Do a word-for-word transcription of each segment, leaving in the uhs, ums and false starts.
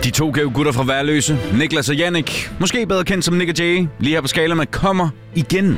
De to gave gutter fra Værløse, Niklas og Jannik, måske bedre kendt som Nick og Jay, lige her på Skala med Kommer Igen.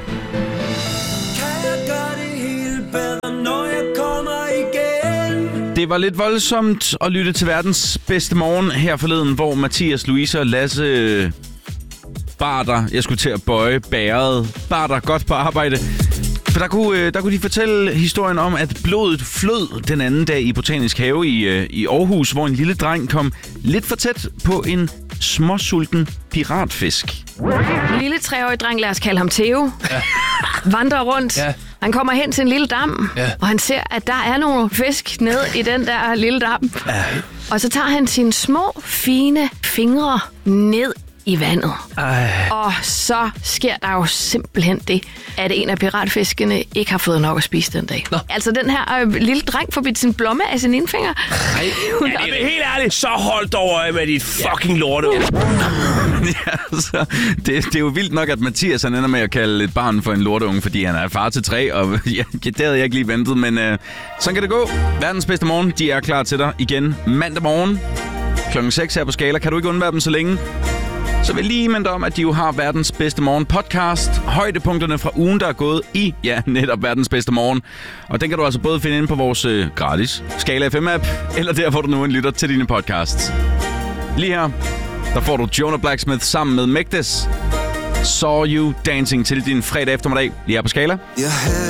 Det var lidt voldsomt at lytte til verdens bedste morgen her forleden, hvor Mathias, Louise og Lasse bar der, jeg skulle til at bøje bæret, bar der godt på arbejde. For der kunne, der kunne de fortælle historien om, at blodet flød den anden dag i Botanisk Have i, i Aarhus, hvor en lille dreng kom lidt for tæt på en småsulten piratfisk. En lille treårig dreng, lad os kalde ham Theo, ja. vandrer rundt. Ja. Han kommer hen til en lille dam, ja. og han ser, at der er nogle fisk ned i den der lille dam. Ja. Og så tager han sine små, fine fingre ned i vandet. Ej. Og så sker der jo simpelthen det, at en af piratfiskene ikke har fået nok at spise den dag. Nå. Altså den her øh, lille dreng får bidt sin blomme af sin indfinger. Nej, ja, det er helt ærligt. Så hold dog øje med dit fucking lorte. Ja, altså, det, det er jo vildt nok, at Mathias han ender med at kalde et barn for en lorteunge, fordi han er far til tre, og ja, det havde jeg ikke lige ventet, men øh, sådan kan det gå. Verdens bedste morgen, de er klar til dig igen mandag morgen klokken seks her på Skala. Kan du ikke undvære dem så længe? Så vil jeg lige minde om, at de jo har verdens bedste morgen podcast. Højdepunkterne fra ugen, der er gået i, ja, netop verdens bedste morgen. Og den kan du altså både finde inde på vores øh, gratis Skala F M-app, eller der, hvor du nu lytter til dine podcasts. Lige her, der får du Jonah Blacksmith sammen med Mægtes. Saw You Dancing til din fredag eftermiddag, lige her på Skala.